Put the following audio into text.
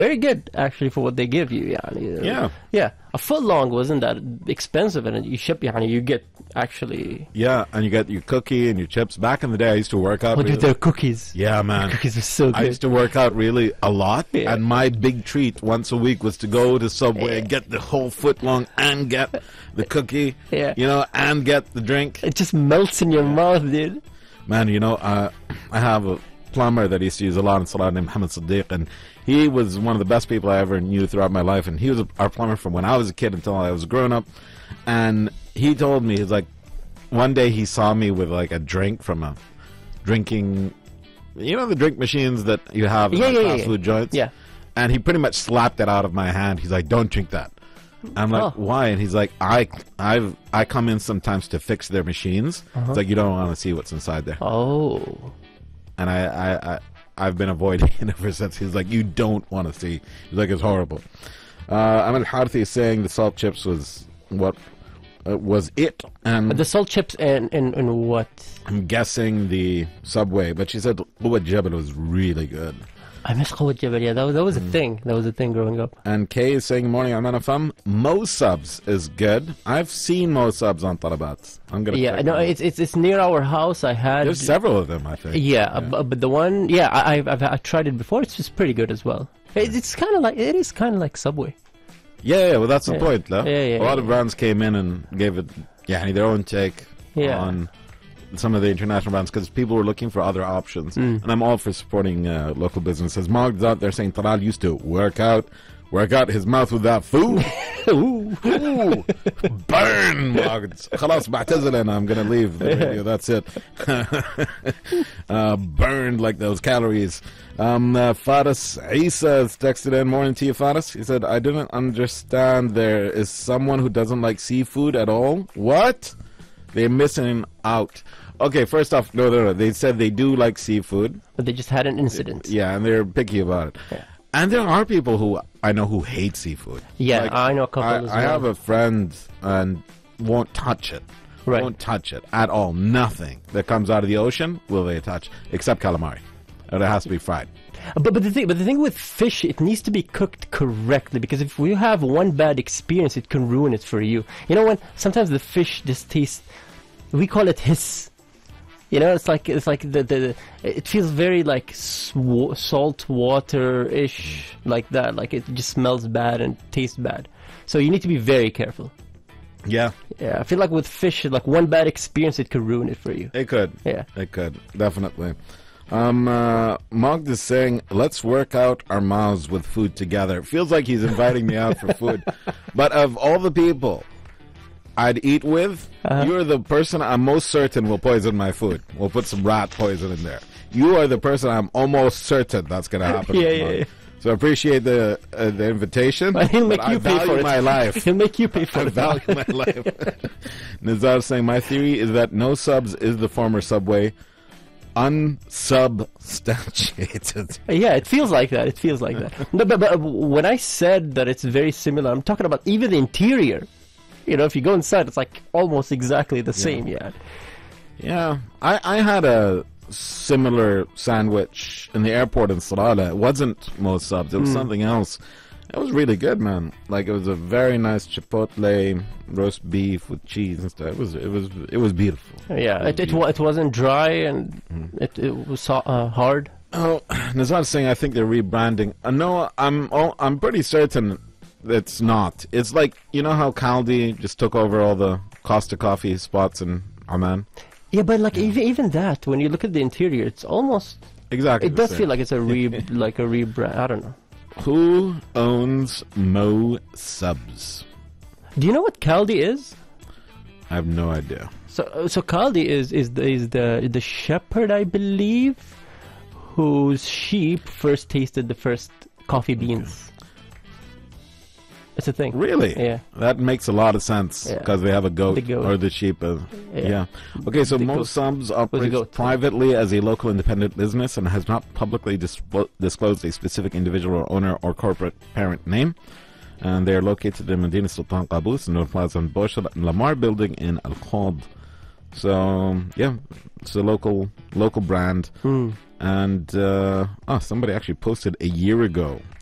very good actually for what they give you. Yeah. A foot long wasn't that expensive, and you ship. You get actually. Yeah, and you get your cookie and your chips. Back in the day, I used to work out. Oh, dude, their cookies. Yeah, man. Their cookies are so good. I used to work out really a lot, and my big treat once a week was to go to Subway and get the whole foot long and get the cookie. And get the drink. It just melts in your mouth, dude. Man, I have a plumber that I used to use a lot in Salah named Mohammed Siddiq, and he was one of the best people I ever knew throughout my life, and he was our plumber from when I was a kid until I was grown up. And he told me, he's like, one day he saw me with like a drink from a drinking, the drink machines that you have in fast food joints? Yeah. And he pretty much slapped it out of my hand. He's like, don't drink that. I'm like, why? And he's like, I come in sometimes to fix their machines. It's like, you don't want to see what's inside there. Oh. And I've been avoiding it ever since. He's like, you don't want to see. He's like, it's horrible. Amal Harthi is saying the salt chips was what was it. And the salt chips and what? I'm guessing the Subway. But she said Quwwat Jabal was really good. I miss Quwwat Jabal. Yeah, that was a thing. That was a thing growing up. And Kay is saying, morning, Aman Afam. Mo Subs is good. I've seen Mo Subs on Talabat. I'm gonna. Yeah, no, it's near our house. There's several of them, I think. Yeah. But the one, I've tried it before. It's just pretty good as well. It's kind of like Subway. Yeah, well, that's the point, though. Yeah, a lot of brands came in and gave it, their own take on some of the international brands because people were looking for other options. And I'm all for supporting local businesses. Mog's out there saying Taral used to work out his mouth with that food. Ooh. Burn, Mog's. خلاص بعتزل and I'm going to leave the radio. That's it. Burned like those calories. Faris Isa has texted in. Morning to you, Faris. He said, I didn't understand there is someone who doesn't like seafood at all. What? They're missing out. Okay, first off, no. They said they do like seafood. But they just had an incident. Yeah, and they're picky about it. Yeah. And there are people who I know who hate seafood. Yeah, like, I know a couple as well. I have a friend and won't touch it. Right. Won't touch it at all. Nothing that comes out of the ocean will they touch, except calamari. And it has to be fried. But the thing with fish, it needs to be cooked correctly, because if you have one bad experience, it can ruin it for you. You know, when sometimes the fish just tastes, we call it hiss. It's like it feels very like salt water-ish, like that. Like it just smells bad and tastes bad. So you need to be very careful. Yeah. Yeah, I feel like with fish, like one bad experience, it could ruin it for you. It could. Yeah. It could, definitely. Mogd is saying, let's work out our mouths with food together. It feels like he's inviting me out for food. But of all the people I'd eat with, you're the person I'm most certain will poison my food. We'll put some rat poison in there. You are the person I'm almost certain that's going to happen. Yeah. So I appreciate the invitation. But he'll make you pay for it. My life. He'll make you pay for it. I value my life. Nizar saying, my theory is that no subs is the former Subway unsubstantiated. Yeah, it feels like that. No, but when I said that it's very similar, I'm talking about even the interior. If you go inside, it's like almost exactly the same. Yeah. I had a similar sandwich in the airport in Salalah. It wasn't Mo Subs. It was something else. It was really good, man. Like, it was a very nice chipotle roast beef with cheese and stuff. It was beautiful. Yeah, it wasn't dry and it was hard. Oh, Nazar's saying I think they're rebranding. No, I'm pretty certain it's not. It's like, you know how Kaldi just took over all the Costa Coffee spots in Amman? Yeah, but like even that, when you look at the interior, it's almost exactly. It does feel like it's a rebrand. I don't know. Who owns Mo Subs? Do you know what Kaldi is? I have no idea. So Kaldi is the shepherd, I believe, whose sheep first tasted the first coffee beans. It's a thing. Really? Yeah. That makes a lot of sense because they have a goat, or the sheep. Yeah. Okay, so Mo Subs operates privately as a local independent business and has not publicly disclosed a specific individual or owner or corporate parent name. And they are located in Medina Sultan Qaboos, Noor Plaza and Boshal and Lamar building in Al Khawd. So, yeah, it's a local brand. And somebody actually posted a year ago